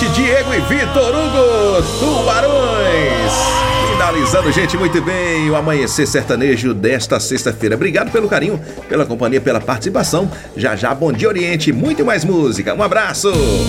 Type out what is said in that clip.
Oriente, Diego e Vitor Hugo, Tubarões. Finalizando, gente, muito bem, o Amanhecer Sertanejo desta sexta-feira. Obrigado pelo carinho, pela companhia, pela participação. Já já, Bom Dia Oriente, muito mais música. Um abraço.